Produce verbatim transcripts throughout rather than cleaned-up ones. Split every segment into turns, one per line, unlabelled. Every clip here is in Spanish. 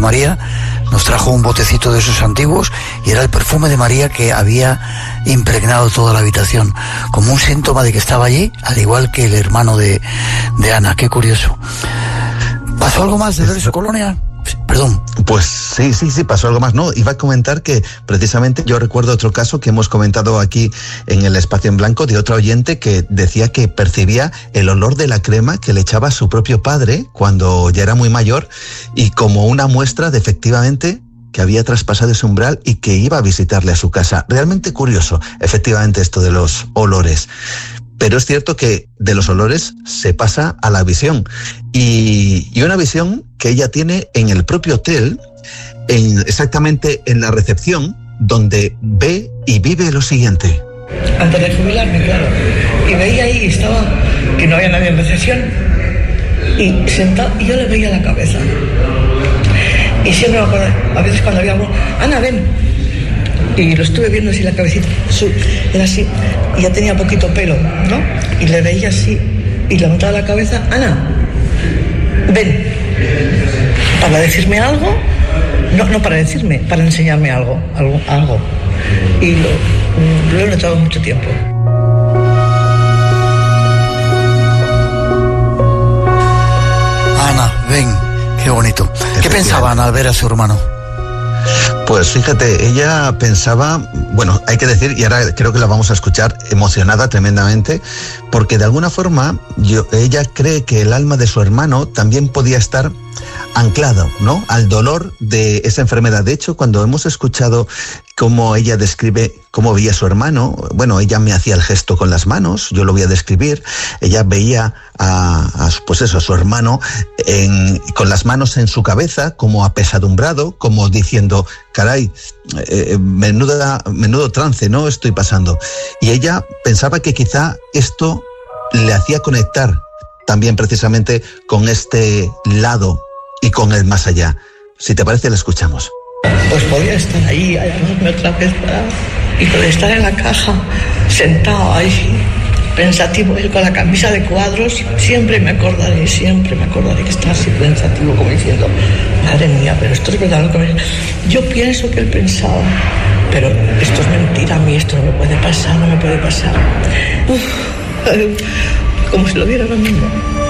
María, nos trajo un botecito de esos antiguos y era el perfume de María que había impregnado toda la habitación, como un síntoma de que estaba allí, al igual que el hermano de, de Ana. Qué curioso. ¿Pasó algo más de ver su colonia? Perdón.
Pues sí, sí, sí, pasó algo más. No, iba a comentar que precisamente yo recuerdo otro caso que hemos comentado aquí en el Espacio en Blanco de otro oyente que decía que percibía el olor de la crema que le echaba su propio padre cuando ya era muy mayor y como una muestra de efectivamente que había traspasado ese umbral y que iba a visitarle a su casa. Realmente curioso, efectivamente, esto de los olores. Pero es cierto que de los olores se pasa a la visión. Y, y una visión que ella tiene en el propio hotel, en, exactamente en la recepción, donde ve y vive lo siguiente.
Antes de jubilarme, claro. Y veía ahí, estaba, que no había nadie en recepción, y sentado, y yo le veía la cabeza. Y siempre me acuerdo, a veces cuando había algo, Ana, ven. Y lo estuve viendo así la cabecita, era así, y ya tenía poquito pelo, ¿no? Y le veía así, y levantaba la cabeza, Ana, ven, para decirme algo, no, no para decirme, para enseñarme algo, algo, algo. Y lo, lo he notado mucho tiempo.
Ana, ven, qué bonito. ¿Qué pensaba Ana al ver a su hermano?
Pues fíjate, ella pensaba, bueno, hay que decir, y ahora creo que la vamos a escuchar, emocionada tremendamente, porque de alguna forma yo, ella cree que el alma de su hermano también podía estar anclado, ¿no?, al dolor de esa enfermedad. De hecho, cuando hemos escuchado cómo ella describe cómo veía a su hermano, bueno, ella me hacía el gesto con las manos, yo lo voy a describir, ella veía a, a pues eso, a su hermano en, con las manos en su cabeza, como apesadumbrado, como diciendo, caray, eh, menuda, menudo trance, ¿no?, estoy pasando. Y ella pensaba que quizá esto le hacía conectar también precisamente con este lado y con el más allá. Si te parece, la escuchamos.
Pues podía estar ahí, llamarme otra vez para... y poder estar en la caja, sentado ahí, pensativo, él con la camisa de cuadros. Siempre me acordaré, siempre me acordaré que estaba así pensativo, como diciendo, madre mía, pero esto es verdad lo que me... Yo pienso que él pensaba, pero esto es mentira, a mí esto no me puede pasar, no me puede pasar. Uf, como si lo viera ahora mismo.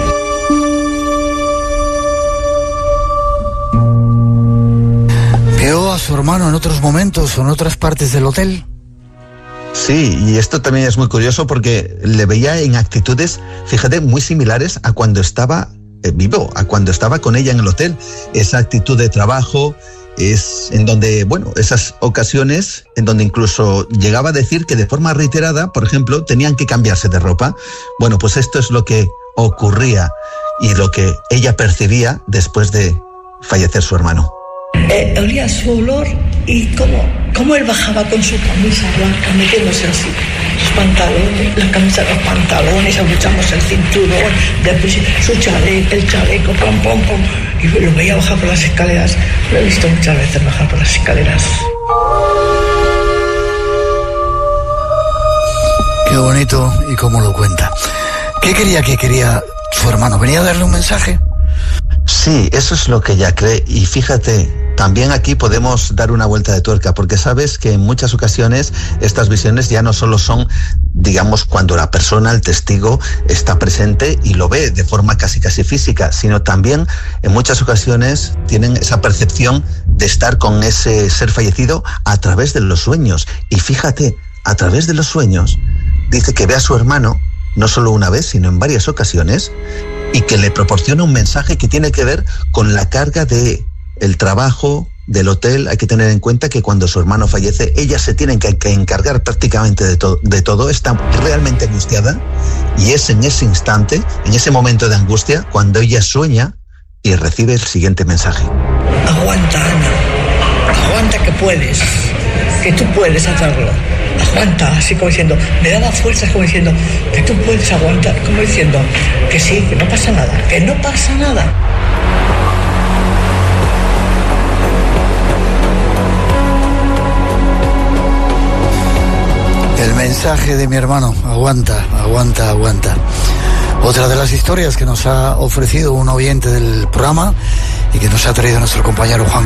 ¿Vio a su hermano en otros momentos o en otras partes del hotel?
Sí, y esto también es muy curioso porque le veía en actitudes, fíjate, muy similares a cuando estaba eh, vivo, a cuando estaba con ella en el hotel. Esa actitud de trabajo es en donde, bueno, esas ocasiones en donde incluso llegaba a decir que de forma reiterada, por ejemplo, tenían que cambiarse de ropa. Bueno, pues esto es lo que ocurría y lo que ella percibía después de fallecer su hermano.
Eh, olía su olor y cómo, cómo él bajaba con su camisa blanca, metiéndose así, sus pantalones, la camisa de los pantalones, abrochamos el cinturón, después su chaleco, el chaleco, pom, pom, pom, y lo veía bajar por las escaleras. Lo he visto muchas veces bajar por las escaleras.
Qué bonito y cómo lo cuenta. ¿Qué quería que quería su hermano? ¿Venía a darle un mensaje?
Sí, eso es lo que ella cree. Y fíjate, también aquí podemos dar una vuelta de tuerca, porque sabes que en muchas ocasiones estas visiones ya no solo son, digamos, cuando la persona, el testigo, está presente y lo ve de forma casi casi física, sino también en muchas ocasiones tienen esa percepción de estar con ese ser fallecido a través de los sueños. Y fíjate, a través de los sueños, dice que ve a su hermano no solo una vez, sino en varias ocasiones, y que le proporciona un mensaje que tiene que ver con la carga de el trabajo del hotel. Hay que tener en cuenta que cuando su hermano fallece, ella se tiene que, que encargar prácticamente de, to- de todo, está realmente angustiada, y es en ese instante, en ese momento de angustia, cuando ella sueña y recibe el siguiente mensaje.
Aguanta, Ana, aguanta que puedes, que tú puedes hacerlo. Aguanta, así como diciendo, me daba fuerzas como diciendo, que tú puedes aguantar, como diciendo, que sí, que no pasa nada, que no pasa nada.
El mensaje de mi hermano, aguanta, aguanta, aguanta. Otra de las historias que nos ha ofrecido un oyente del programa y que nos ha traído nuestro compañero Juan